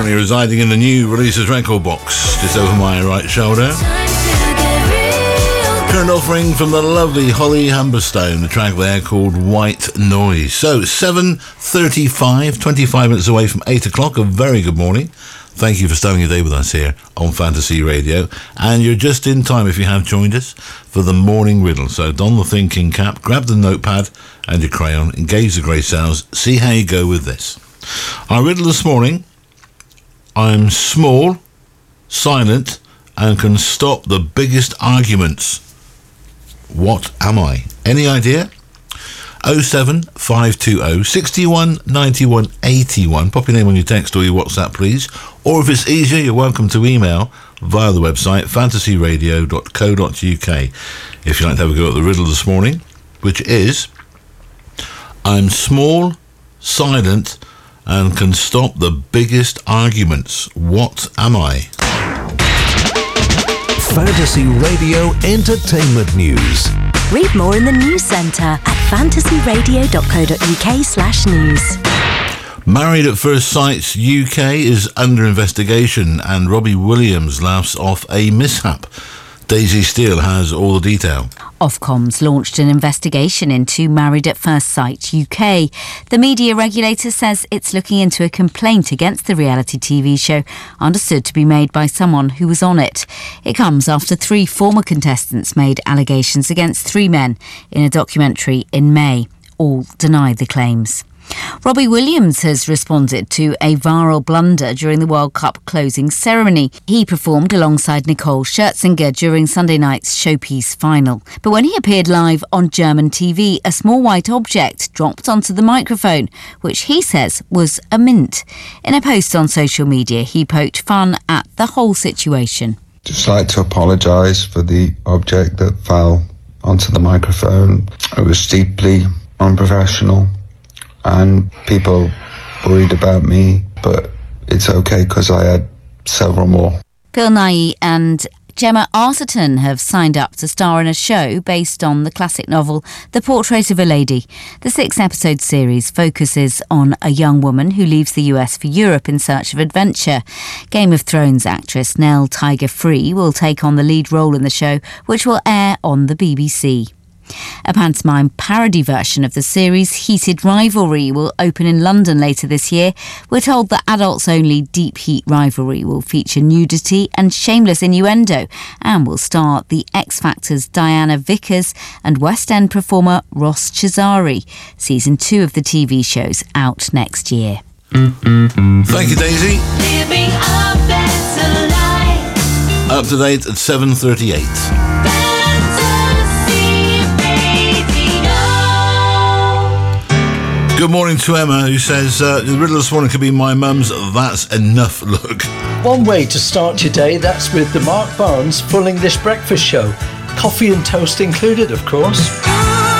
currently residing in the new Releases record box, just over my right shoulder. Current offering from the lovely Holly Humberstone, the track there called White Noise. So, 7:35, 25 minutes away from 8 o'clock. A very good morning. Thank you for starting your day with us here on Fantasy Radio. And you're just in time if you have joined us for the morning riddle. So, don the thinking cap, grab the notepad and your crayon, engage the grey cells, see how you go with this. Our riddle this morning: I'm small, silent, and can stop the biggest arguments. What am I? Any idea? 07520 61 91 81. Pop your name on your text or your WhatsApp, please. Or if it's easier, you're welcome to email via the website fantasyradio.co.uk if you'd like to have a go at the riddle this morning, which is: I'm small, silent, and can stop the biggest arguments. What am I? Fantasy Radio Entertainment News. Read more in the news centre at fantasyradio.co.uk/news. Married at First Sight UK is under investigation and Robbie Williams laughs off a mishap. Daisy Steele has all the detail. Ofcom's launched an investigation into Married at First Sight UK. The media regulator says it's looking into a complaint against the reality TV show, understood to be made by someone who was on it. It comes after 3 former contestants made allegations against 3 men in a documentary in May. All deny the claims. Robbie Williams has responded to a viral blunder during the World Cup closing ceremony. He performed alongside Nicole Scherzinger during Sunday night's showpiece final. But when he appeared live on German TV, a small white object dropped onto the microphone, which he says was a mint. In a post on social media, he poked fun at the whole situation. Just like to apologise for the object that fell onto the microphone. It was deeply unprofessional. And people worried about me, but it's okay because I had several more. Bill Nighy and Gemma Arterton have signed up to star in a show based on the classic novel The Portrait of a Lady. The 6-episode series focuses on a young woman who leaves the US for Europe in search of adventure. Game of Thrones actress Nell Tiger-Free will take on the lead role in the show, which will air on the BBC. A pantomime parody version of the series Heated Rivalry will open in London later this year. We're told that adults-only Deep Heat Rivalry will feature nudity and shameless innuendo and will star the X Factor's Diana Vickers and West End performer Ross Cesari. Season 2 of the TV show's out next year. Thank you, Daisy. Living a better life. Up to date at 7:38. Good morning to Emma, who says, the riddle this morning could be my mum's "that's enough" look. One way to start your day, that's with the Mark Barnes Full English Breakfast Show. Coffee and toast included, of course.